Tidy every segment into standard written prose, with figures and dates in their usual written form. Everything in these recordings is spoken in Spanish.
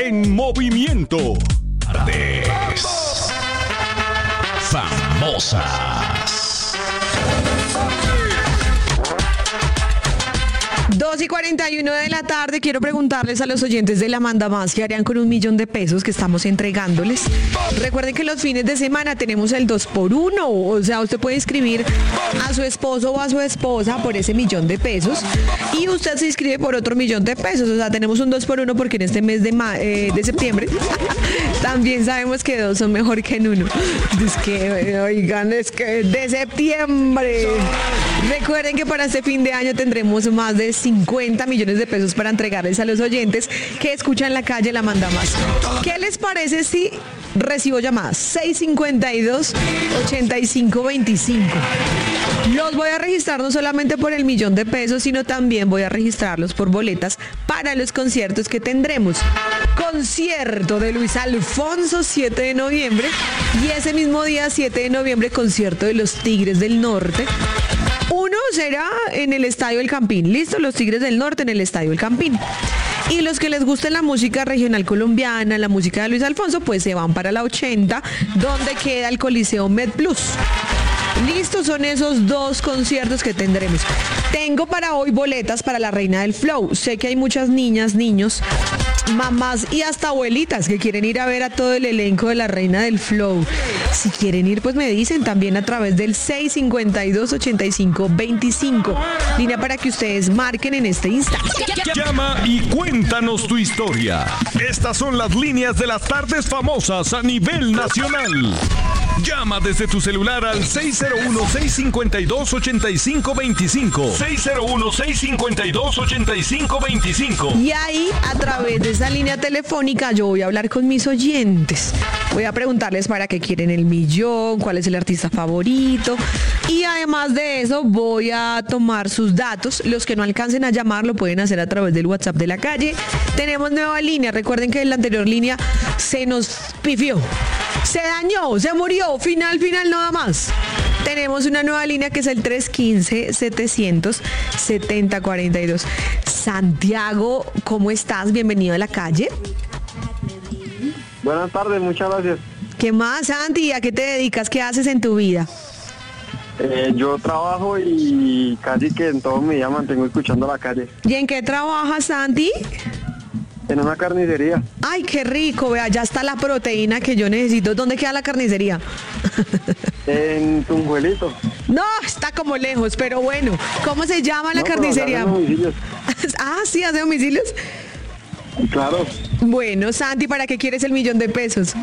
en movimiento. Tardes famosas. 2:41 de la tarde. Quiero preguntarles a los oyentes de La Manda Más qué harían con $1.000.000 que estamos entregándoles. Recuerden que los fines de semana tenemos el 2x1, o sea, usted puede inscribir a su esposo o a su esposa por ese $1.000.000 y usted se inscribe por otro $1.000.000. O sea, tenemos un 2x1 porque en este mes de septiembre también sabemos que dos son mejor que en uno. Es que, oigan, es que de septiembre. Recuerden que para este fin de año tendremos más de $50 millones para entregarles a los oyentes que escuchan La Calle La Manda Más. ¿Qué les parece si recibo llamadas? 652-8525. Los voy a registrar no solamente por el $1.000.000, sino también voy a registrarlos por boletas para los conciertos que tendremos. Concierto de Luis Alfonso, 7 de noviembre. Y ese mismo día, 7 de noviembre, concierto de los Tigres del Norte. Uno será en el Estadio El Campín. Listo, los Tigres del Norte en el Estadio El Campín. Y los que les guste la música regional colombiana, la música de Luis Alfonso, pues se van para la 80, donde queda el Coliseo MedPlus. Listos son esos dos conciertos que tendremos. Tengo para hoy boletas para la Reina del Flow. Sé que hay muchas niñas, niños, mamás y hasta abuelitas que quieren ir a ver a todo el elenco de la Reina del Flow. Si quieren ir, pues me dicen también a través del 652-8525. Línea para que ustedes marquen en este instante. Llama y cuéntanos tu historia. Estas son las líneas de las tardes famosas a nivel nacional. Llama desde tu celular al 601-652-8525. 601-652-8525. Y ahí, a través de esa línea telefónica, yo voy a hablar con mis oyentes. Voy a preguntarles para qué quieren el millón, cuál es el artista favorito. Y además de eso, voy a tomar sus datos. Los que no alcancen a llamar lo pueden hacer a través del WhatsApp de La Calle. Tenemos nueva línea. Recuerden que en la anterior línea se nos pifió. Se dañó, se murió, final nada más. Tenemos una nueva línea que es el 315-700-7042. Santiago, ¿cómo estás? Bienvenido a La Calle. Buenas tardes, muchas gracias. ¿Qué más, Santi? ¿A qué te dedicas? ¿Qué haces en tu vida? Yo trabajo y casi que en todo mi día mantengo escuchando La Calle. ¿Y en qué trabajas, Santi? En una carnicería. Ay, qué rico, vea, ya está la proteína que yo necesito. ¿Dónde queda la carnicería? En Tunjuelito. No, está como lejos, pero bueno. ¿Cómo se llama la carnicería? Ah, sí, hace domicilios. Claro. Bueno, Santi, ¿para qué quieres el $1.000.000?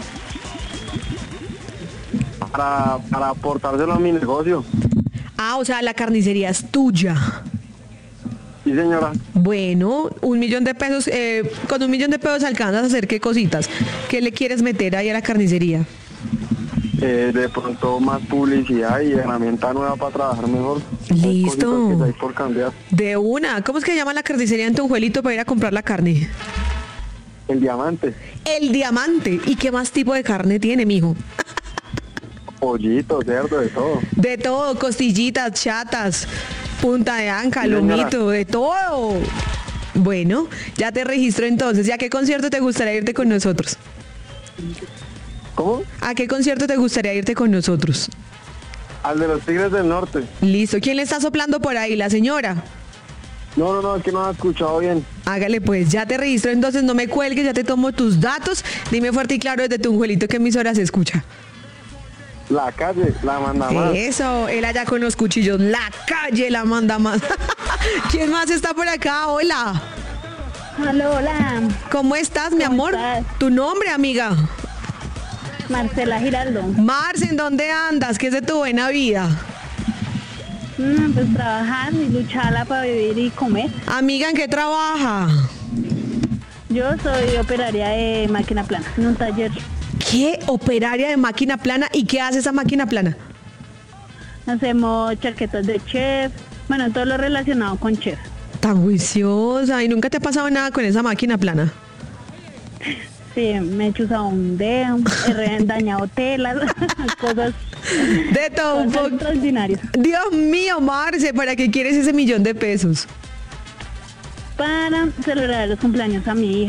Para aportárselo a mi negocio. Ah, o sea, la carnicería es tuya. Sí, señora. Bueno, $1.000.000, con $1.000.000 alcanzas a hacer qué cositas. ¿Qué le quieres meter ahí a la carnicería? De pronto más publicidad y herramienta nueva para trabajar mejor. Listo. Que hay por cambiar. De una. ¿Cómo es que se llama la carnicería en Tunjuelito para ir a comprar la carne? El Diamante. El Diamante. ¿Y qué más tipo de carne tiene, mijo? Pollito, cerdo, de todo. De todo, costillitas, chatas, punta de anca, lomito, de todo. Bueno, ya te registro entonces. ¿Y a qué concierto te gustaría irte con nosotros? ¿Cómo? ¿A qué concierto te gustaría irte con nosotros? Al de los Tigres del Norte. Listo. ¿Quién le está soplando por ahí? ¿La señora? No, es que no ha escuchado bien. Hágale pues, ya te registro entonces, no me cuelgues, ya te tomo tus datos. Dime fuerte y claro desde Tunjuelito qué emisora se escucha. La Calle, La Manda Más. Eso, él allá con los cuchillos. La Calle La Manda Más. ¿Quién más está por acá? Hola. Hola. ¿Cómo estás, mi amor? Estás? ¿Tu nombre, amiga? Marcela Giraldo. Marce, ¿en dónde andas? ¿Qué es de tu buena vida? Pues trabajar y lucharla para vivir y comer. Amiga, ¿en qué trabaja? Yo soy operaria de máquina plana en un taller. ¿Qué? ¿Operaria de máquina plana? ¿Y qué hace esa máquina plana? Hacemos chaquetas de chef, bueno, todo lo relacionado con chef. Tan juiciosa. ¿Y nunca te ha pasado nada con esa máquina plana? Sí, me he chuzado un dedo, he dañado telas, cosas De todo un poco. extraordinarias. Dios mío, Marce, ¿para qué quieres ese $1.000.000? Para celebrar los cumpleaños a mi hija.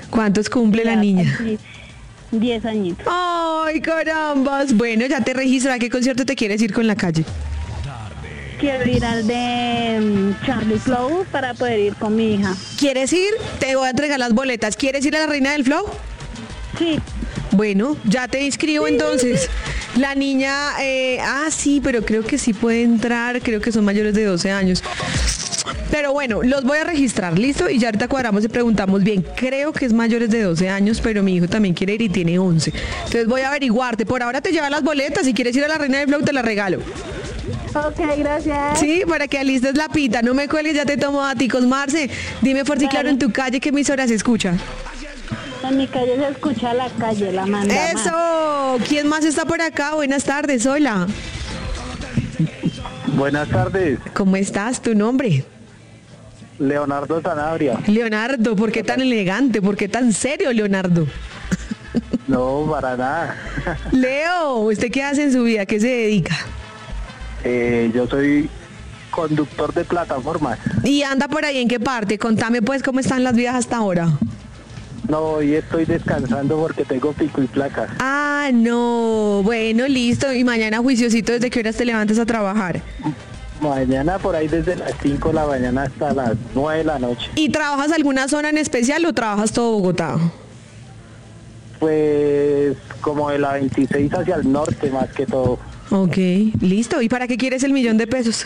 ¿Cuántos cumple la niña? Sí, 10 añitos. ¡Ay, carambas! Bueno, ya te registro. ¿A qué concierto te quieres ir con La Calle? Quiero ir al de Charlie Flow para poder ir con mi hija. ¿Quieres ir? Te voy a entregar las boletas. ¿Quieres ir a la Reina del Flow? Sí, Bueno, ya te inscribo entonces. La niña, sí, pero creo que sí puede entrar. Creo que son mayores de 12 años. Pero bueno, los voy a registrar, ¿listo? Y ya ahorita cuadramos y preguntamos bien. Creo que es mayores de 12 años, pero mi hijo también quiere ir y tiene 11. Entonces voy a averiguarte. Por ahora te lleva las boletas. Si quieres ir a la Reina del Flow, te las regalo. ok, gracias. Sí, para que alistes la pita. No me cuelgues, ya te tomo daticos. Marce, dime fuerte y claro en tu calle qué emisora se escucha. En mi calle se escucha La Calle, la manda más. ¡Eso! ¿Quién más está por acá? Buenas tardes, hola. Buenas tardes, ¿Cómo estás? ¿Tu nombre? Leonardo Sanabria. Leonardo, ¿por qué tan elegante? ¿Por qué tan serio, Leonardo? No, para nada. Leo, ¿usted qué hace en su vida? ¿Qué se dedica? Yo soy conductor de plataformas. ¿Y anda por ahí en qué parte? Contame pues cómo están las vidas hasta ahora. No, hoy estoy descansando porque tengo pico y placa. Ah, no. Bueno, listo. Y mañana juiciosito, ¿desde qué horas te levantas a trabajar? Mañana por ahí desde las 5 de la mañana hasta las 9 de la noche. ¿Y trabajas alguna zona en especial o trabajas todo Bogotá? Pues como de la 26 hacia el norte más que todo. Ok, listo. ¿Y para qué quieres el $1.000.000?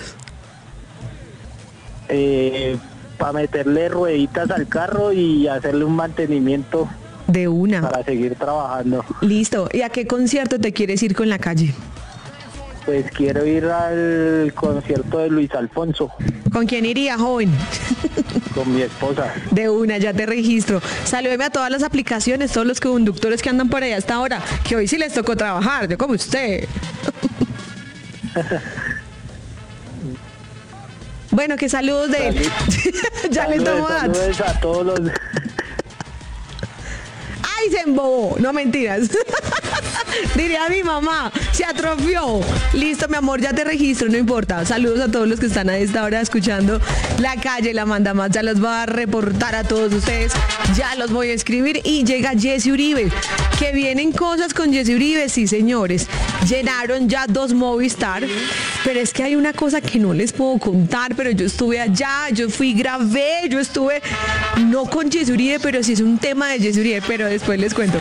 Para meterle rueditas al carro y hacerle un mantenimiento De una. para seguir trabajando. Listo. ¿Y a qué concierto te quieres ir con La Calle? Pues quiero ir al concierto de Luis Alfonso ¿Con quién iría, joven? con mi esposa. De una, ya te registro. Salúdeme a todas las aplicaciones, todos los conductores que andan por allá hasta ahora, que hoy sí les tocó trabajar, yo como usted. Bueno, que saludos de él. Ya le tomo datos. Saludos a todos los... ¡Ay, se embobó! No, mentiras. Diría mi mamá, se atrofió. Listo, mi amor, ya te registro, no importa. Saludos a todos los que están a esta hora escuchando La Calle, la manda más. Ya los voy a reportar a todos ustedes. Ya los voy a escribir. Y llega Jesse Uribe. Que vienen cosas con Jesse Uribe, sí, señores. Llenaron ya 2 Movistar. Pero es que hay una cosa que no les puedo contar, pero yo estuve allá, yo fui, grabé, yo estuve, no con Jesse Uribe, pero sí es un tema de Jesse Uribe, pero después les cuento.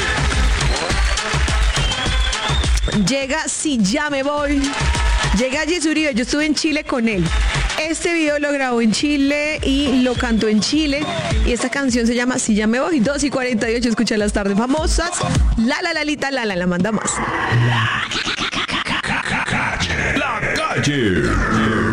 Llega Si Ya Me Voy. Llega Jesse Uribe, yo estuve en Chile con él. Este video lo grabó en Chile y lo cantó en Chile. Y esta canción se llama Si Ya Me Voy. 2:48, escucha las tardes famosas. La manda más. La Calle.